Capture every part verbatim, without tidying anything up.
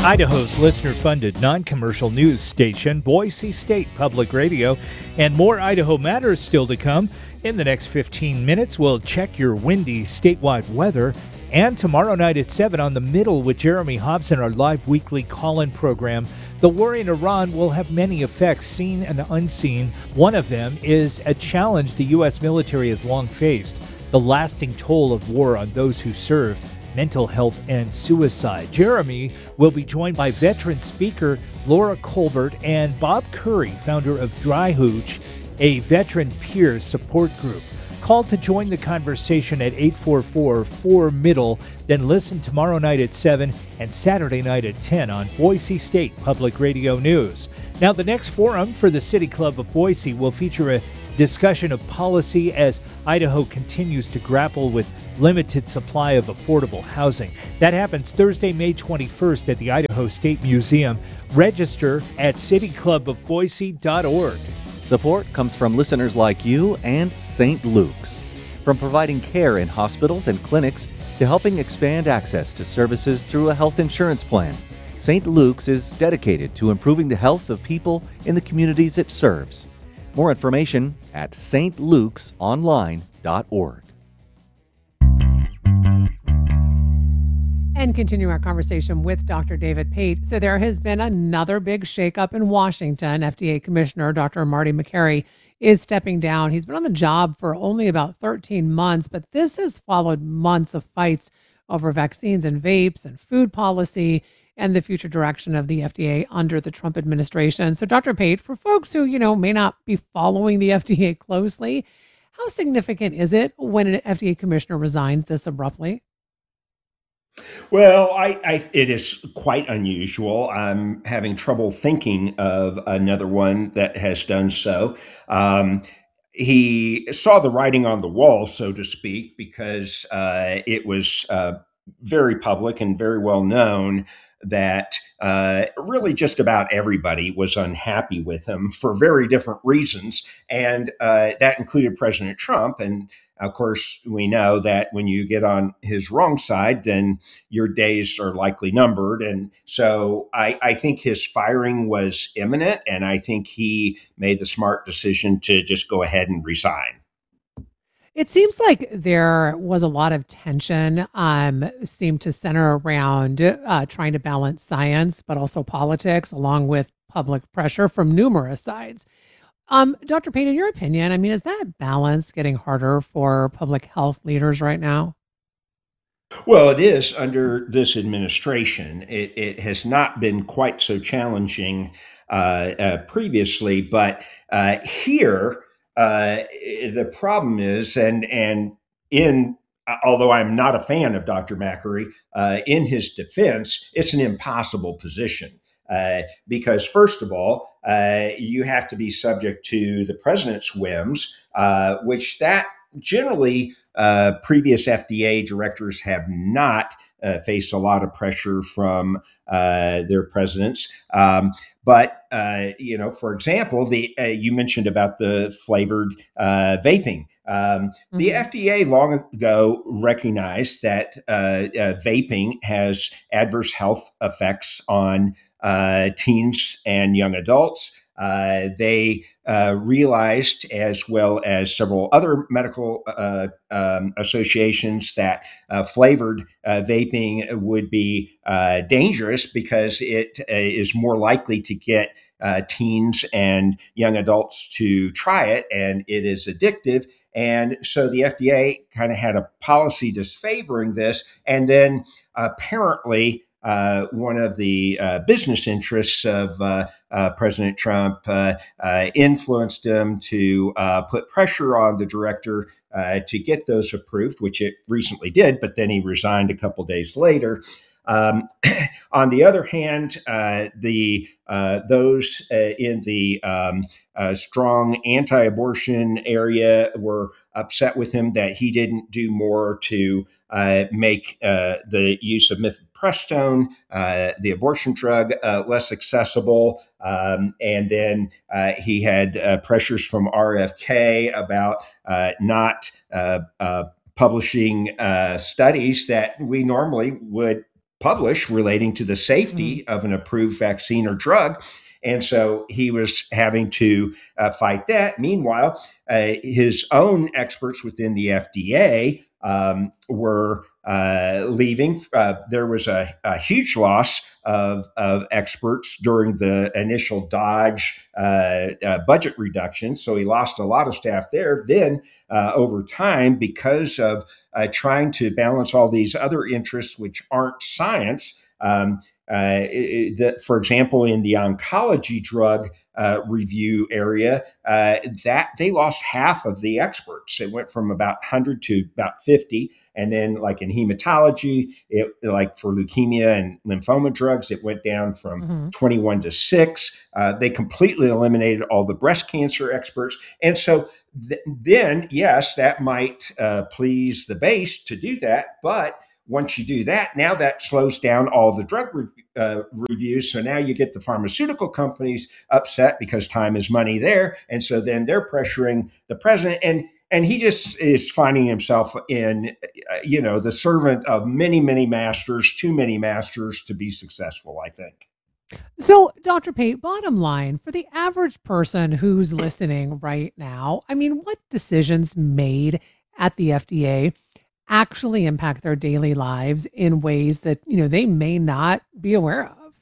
Idaho's listener-funded non-commercial news station, Boise State Public Radio, and more Idaho matters still to come. In the next fifteen minutes, we'll check your windy statewide weather. And tomorrow night at seven on The Middle with Jeremy Hobson, our live weekly call-in program. The war in Iran will have many effects, seen and unseen. One of them is a challenge the U S military has long faced, the lasting toll of war on those who serve, mental health, and suicide. Jeremy will be joined by veteran speaker Laura Colbert and Bob Curry, founder of Dry Hooch, a veteran peer support group. Call to join the conversation at eight four four, four, middle, then listen tomorrow night at seven and Saturday night at ten on Boise State Public Radio News. Now, the next forum for the City Club of Boise will feature a discussion of policy as Idaho continues to grapple with limited supply of affordable housing. That happens Thursday, May twenty-first at the Idaho State Museum. Register at city club of boise dot org. Support comes from listeners like you and Saint Luke's. From providing care in hospitals and clinics to helping expand access to services through a health insurance plan, Saint Luke's is dedicated to improving the health of people in the communities it serves. More information at s t lukes online dot org. And continue our conversation with Doctor David Pate. So there has been another big shakeup in Washington. F D A Commissioner Doctor Marty Makary is stepping down. He's been on the job for only about thirteen months, but this has followed months of fights over vaccines and vapes and food policy and the future direction of the F D A under the Trump administration. So Doctor Pate, for folks who, you know, may not be following the F D A closely, how significant is it when an F D A commissioner resigns this abruptly? Well, I, I, it is quite unusual. I'm having trouble thinking of another one that has done so. Um, he saw the writing on the wall, so to speak, because uh, it was uh, very public and very well known that uh, really just about everybody was unhappy with him for very different reasons. And uh, that included President Trump. And of course, we know that when you get on his wrong side, then your days are likely numbered. And so I, I think his firing was imminent, and I think he made the smart decision to just go ahead and resign. It seems like there was a lot of tension, um, seemed to center around uh, trying to balance science, but also politics, along with public pressure from numerous sides. Um, Doctor Pate, in your opinion, I mean, is that balance getting harder for public health leaders right now? Well, it is under this administration. It, it has not been quite so challenging uh, uh, previously, but uh, here, uh, the problem is, and and in although I'm not a fan of Doctor Makary, uh, in his defense, it's an impossible position. Uh, because first of all, uh, you have to be subject to the president's whims, uh, which that generally uh, previous F D A directors have not uh, faced a lot of pressure from uh, their presidents. Um, but, uh, you know, for example, the uh, you mentioned about the flavored uh, vaping. Um, mm-hmm. The F D A long ago recognized that uh, uh, vaping has adverse health effects on Uh, teens and young adults. Uh, they uh, realized, as well as several other medical uh, um, associations, that uh, flavored uh, vaping would be uh, dangerous because it uh, is more likely to get uh, teens and young adults to try it, and it is addictive. And so the F D A kind of had a policy disfavoring this, and then apparently Uh, one of the uh, business interests of uh, uh, President Trump uh, uh, influenced him to uh, put pressure on the director uh, to get those approved, which it recently did, but then he resigned a couple days later. Um, on the other hand, uh, the uh, those uh, in the um, uh, strong anti-abortion area were upset with him that he didn't do more to uh, make uh, the use of mifepristone, uh, the abortion drug, uh, less accessible. Um, and then uh, he had uh, pressures from R F K about uh, not uh, uh, publishing uh, studies that we normally would publish relating to the Mhm. safety of an approved vaccine or drug. And so he was having to uh, fight that. Meanwhile, uh, his own experts within the F D A um, were uh, leaving. Uh, there was a, a huge loss of, of experts during the initial Dodge uh, uh, budget reduction. So he lost a lot of staff there. Then, uh, over time, because of uh, trying to balance all these other interests, which aren't science, um, uh, it, the, for example, in the oncology drug uh, review area, uh, that they lost half of the experts. It went from about one hundred to about fifty. And then, like in hematology, it, like for leukemia and lymphoma drugs, it went down from Mhm. twenty-one to six. Uh, they completely eliminated all the breast cancer experts. And so th- then, yes, that might uh, please the base to do that. But once you do that, now that slows down all the drug re- uh, reviews. So now you get the pharmaceutical companies upset because time is money there. And so then they're pressuring the president. And and he just is finding himself in, uh, you know, the servant of many, many masters, too many masters to be successful, I think. So, doctor Pate, bottom line, for the average person who's listening right now, I mean, what decisions made at the F D A actually impact their daily lives in ways that, you know, they may not be aware of?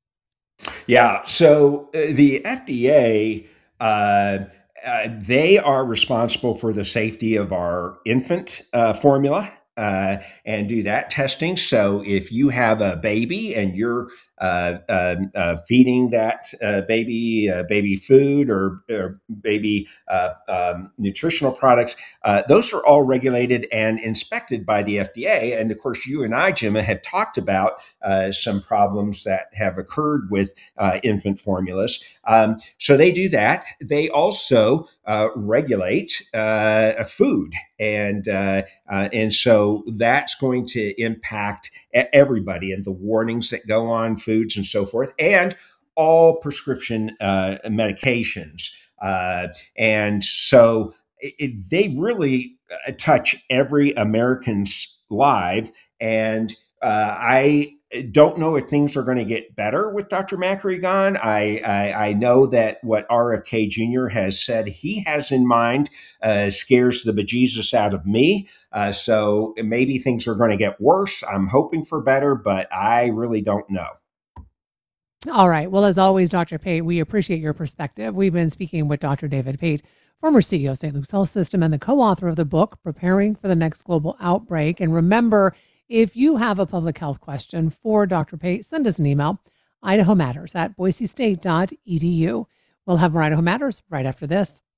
Yeah. So uh, the F D A, uh, uh, they are responsible for the safety of our infant uh, formula uh, and do that testing. So if you have a baby and you're uh, uh, uh, feeding that uh, baby uh, baby food or, or baby uh, um, nutritional products, uh, those are all regulated and inspected by the F D A. And of course, you and I, Gemma, have talked about uh, some problems that have occurred with uh, infant formulas. Um, so they do that. They also uh, regulate uh, food, and uh, uh, and so that's going to impact e- everybody and the warnings that go on foods and so forth, and all prescription uh, medications. Uh, and so it, it- they really uh, touch every American's life. And uh, I don't know if things are going to get better with Doctor Macri gone. I, I, I know that what R F K Junior has said he has in mind uh, scares the bejesus out of me. Uh, so maybe things are going to get worse. I'm hoping for better, but I really don't know. All right. Well, as always, doctor Pate, we appreciate your perspective. We've been speaking with doctor David Pate, former C E O of Saint Luke's Health System and the co-author of the book, Preparing for the Next Global Outbreak. And remember, if you have a public health question for doctor Pate, send us an email, Idaho Matters at boise state dot e d u. We'll have more Idaho Matters right after this.